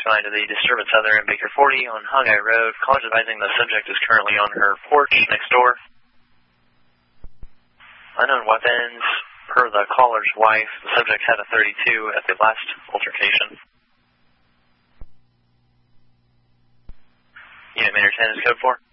responding to the disturbance other in Baker 40 on Hogeye Road. Caller's advising the subject is currently on her porch next door. Unknown weapons. Per the caller's wife, the subject had a .32 at the last altercation. Unit Maynard 10 is code 4.